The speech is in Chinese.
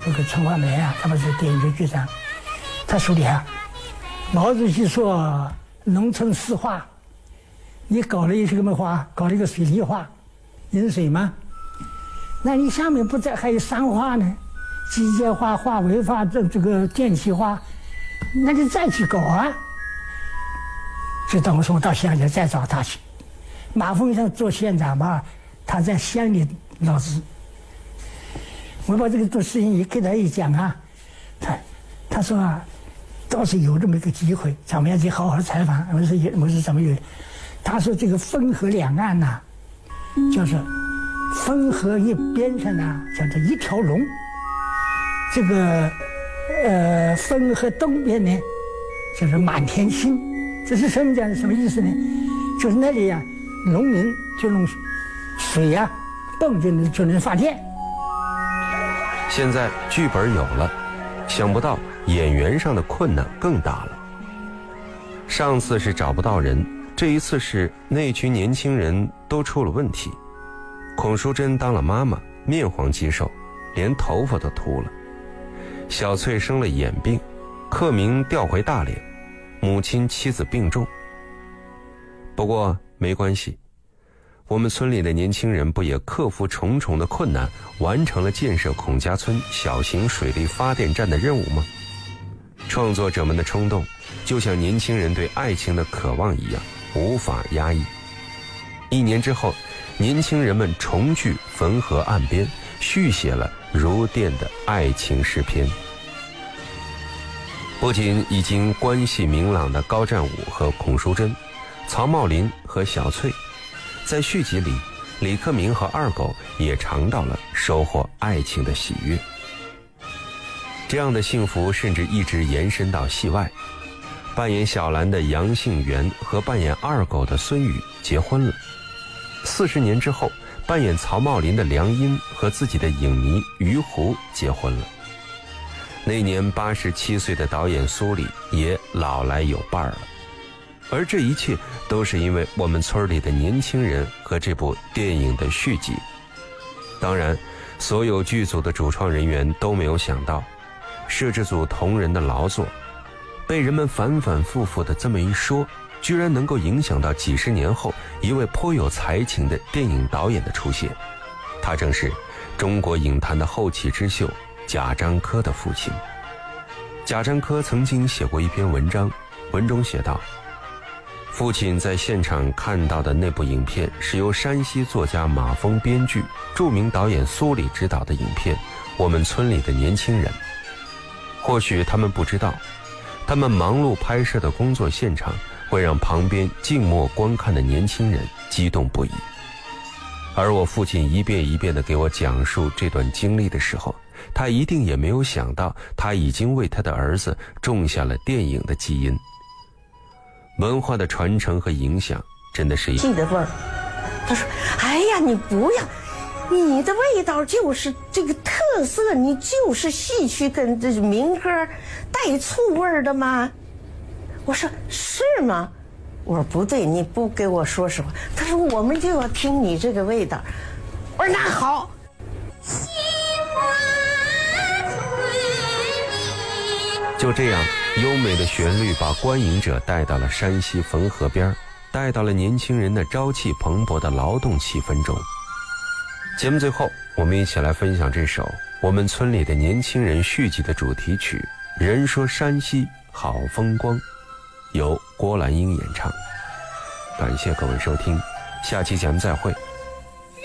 这个陈化梅啊，他们是电影局局长，他说的啊，毛主席说农村四化，你搞了一个什么化？搞了一个水泥化，引水吗？那你下面不还有三化呢？机械化、化为化、这个电气化，那你再去搞啊！就等于说到乡下再找他去。马凤山做县长吧，他在乡里老师。我把这个做事情一给他一讲啊，他说啊，倒是有这么一个机会，咱们要去好好采访。我说怎么有？他说这个汾河两岸呐、就是汾河一边上呢，叫做一条龙。这个汾河东边呢，就是满天星。这是什么意思呢？就是那里啊，农民就用水啊泵就能发电。 现在剧本有了，想不到演员上的困难更大了。上次是找不到人，这一次是那群年轻人都出了问题。孔淑珍当了妈妈，面黄肌瘦，连头发都秃了。小翠生了眼病，克明调回大连，母亲妻子病重。不过没关系，我们村里的年轻人不也克服重重的困难，完成了建设孔家村小型水利发电站的任务吗？创作者们的冲动，就像年轻人对爱情的渴望一样，无法压抑。1年之后，年轻人们重聚汾河岸边，续写了如电的爱情诗篇。不仅已经关系明朗的高占武和孔淑珍，曹茂林和小翠，在续集里，李克明和二狗也尝到了收获爱情的喜悦。这样的幸福甚至一直延伸到戏外。扮演小兰的杨杏元和扮演二狗的孙宇结婚了。40年之后，扮演曹茂林的梁音和自己的影迷于湖结婚了。那年87岁的导演苏里也老来有伴儿了。而这一切都是因为我们村里的年轻人和这部电影的续集。当然，所有剧组的主创人员都没有想到，摄制组同仁的劳作被人们反反复复的这么一说，居然能够影响到几十年后一位颇有才情的电影导演的出现。他正是中国影坛的后起之秀贾樟柯的父亲。贾樟柯曾经写过一篇文章，文中写道，父亲在现场看到的那部影片是由山西作家马峰编剧，著名导演苏里执导的影片《我们村里的年轻人》。或许他们不知道，他们忙碌拍摄的工作现场会让旁边静默观看的年轻人激动不已。而我父亲一遍一遍地给我讲述这段经历的时候，他一定也没有想到，他已经为他的儿子种下了电影的基因。文化的传承和影响真的是记得味儿。他说：“哎呀，你不要，你的味道就是这个特色，你就是戏曲跟这民歌带醋味儿的吗？”我说：“是吗？”我说：“不对，你不给我说实话。”他说：“我们就要听你这个味道。”我说：“那好。” 就这样，优美的旋律把观影者带到了山西汾河边，带到了年轻人的朝气蓬勃的劳动气氛中。节目最后，我们一起来分享这首我们村里的年轻人续集的主题曲《人说山西好风光》，由郭兰英演唱。感谢各位收听，下期节目再会。